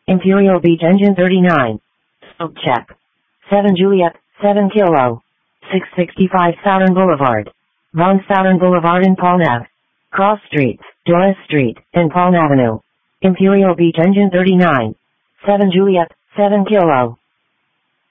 Imperial Beach engine 39. Scope check. 7 Juliet, 7 Kilo. 665 Southern Boulevard. Von Southern Boulevard in Palm Ave. Cross Street, Doris Street, and Palm Avenue. Imperial Beach engine 39. 7 Juliet, 7 Kilo.